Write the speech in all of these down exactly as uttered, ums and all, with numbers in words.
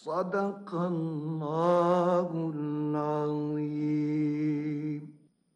صدق الله العظيم.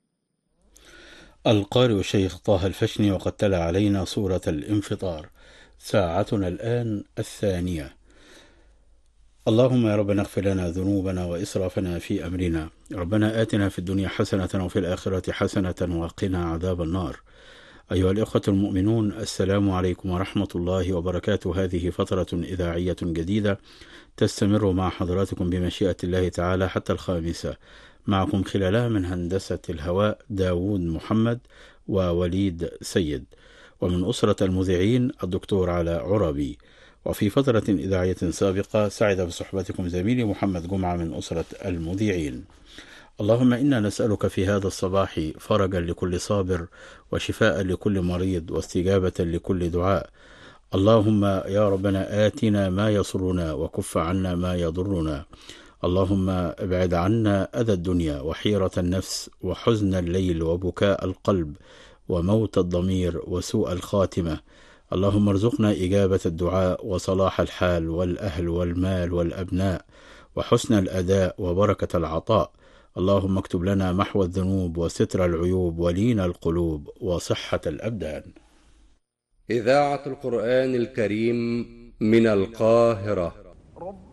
القارئ الشيخ طه الفشني، وقد تلا علينا سورة الانفطار. ساعتنا الآن الثانية. اللهم يا ربنا اغفر لنا ذنوبنا وإسرافنا في أمرنا، ربنا آتنا في الدنيا حسنة وفي الآخرة حسنة وقنا عذاب النار. أيها الإخوة المؤمنون، السلام عليكم ورحمة الله وبركاته. هذه فترة إذاعية جديدة تستمر مع حضراتكم بمشيئة الله تعالى حتى الخامسة. معكم خلالها من هندسة الهواء داود محمد ووليد سيد، ومن أسرة المذيعين الدكتور علاء عربي. وفي فترة إذاعية سابقة سعد بصحبتكم زميلي محمد جمعة من أسرة المذيعين. اللهم إنا نسألك في هذا الصباح فرجا لكل صابر، وشفاء لكل مريض، واستجابة لكل دعاء. اللهم يا ربنا آتنا ما يسرنا وكف عنا ما يضرنا. اللهم ابعد عنا أذى الدنيا وحيرة النفس وحزن الليل وبكاء القلب وموت الضمير وسوء الخاتمة. اللهم ارزقنا إجابة الدعاء وصلاح الحال والأهل والمال والأبناء وحسن الأداء وبركة العطاء. اللهم اكتب لنا محو الذنوب وستر العيوب ولين القلوب وصحة الأبدان. إذاعة القرآن الكريم من القاهرة.